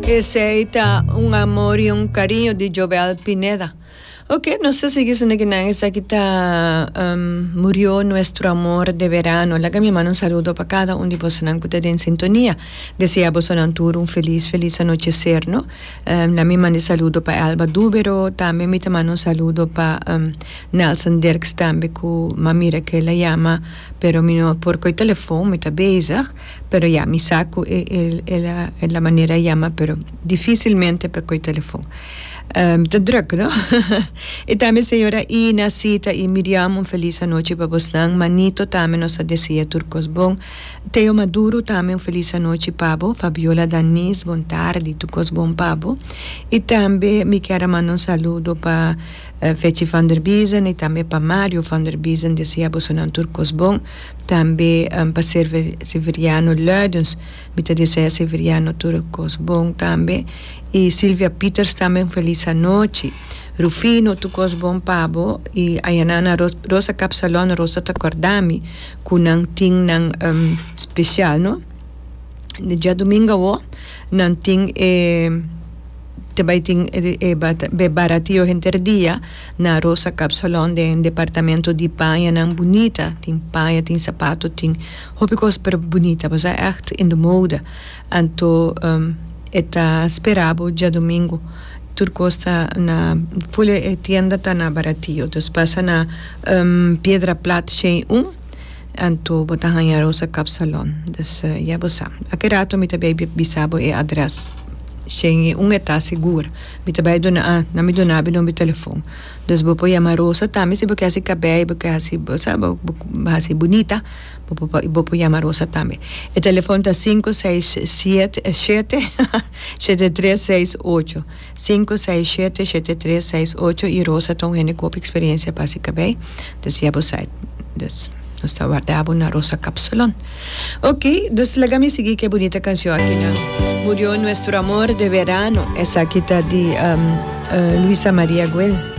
Ese está un amor y un cariño de Jovel Pineda. Ok, no sé si es murió nuestro amor de verano. La que me manda un saludo para cada uno de vosotros que estén en sintonía. Desea vosotros un feliz anochecer, ¿no? La me manda un saludo para Alba Dúbero, también me manda un saludo para Nelson Dirks, también que mira que la llama, pero no por el teléfono, me está bezig, pero ya, me saco la manera llama, pero difícilmente por el teléfono. Te druk, ¿no? Y también señora Ina, Cita y Miriam, un feliz noche para vosotros. Manito también nos decía Turcos Bon. Teo Maduro también un feliz noche, Pabo. Fabiola Danis, bon tarde, Turcos Bon, Pabo. Y también me quiero mandar un saludo para Fechi van der Biesen y también para Mario van der Biesen, decía vosotros Turcos Bon. También para Severiano Luidens, me decía Severiano Turcos Bon también. Y Silvia Peters también feliz noche. Rufino, Turcos Bon Pabo. Y Ayanana Rosa Capsalón, Rosa Tacordami, kunang ting nang special, ¿no? Ya domingo wo, nang ting te baiting baratío día na Rosa Capsalón de departamento de Paia nang bonita, tin Paia, tin sapato, tin hopicos per bonita, was echt in de mode. Anto eta speravo già domingo turcosta na fulle tienda na baratillo dus passa na Piedra Plat Shei anto botahanya Rosa Capsalon dus ja bosa akerato mi tabe bisabo e adres Shei eta segura mi tabe dona na mi dona no mi telefone dus bo chiama Rosa tammi se porque assim cabei porque assim bosa assim bonita bo chiama Rosa tammi e telefone tá 567 7368 567 7368 e Rosa tem uma copa experiência para se cabei dus ja bosa dus nos está guardado na Rosa Capsalón. Ok, dus lagami sigue que bonita canción aquí, ¿no? Murió nuestro amor de verano. Esa aquí está de Luisa María Güell.